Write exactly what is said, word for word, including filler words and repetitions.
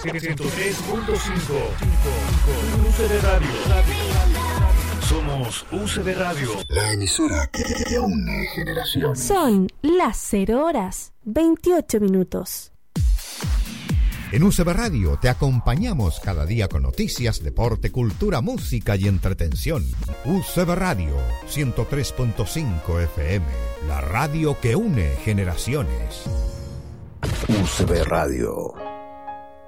ciento tres punto cinco. U C B Radio. Somos U C B Radio, la emisora que une generaciones. Son las cero horas veintiocho minutos. En U C B Radio te acompañamos cada día con noticias, deporte, cultura, música y entretención. U C B Radio ciento tres punto cinco F M, la radio que une generaciones. U C B Radio.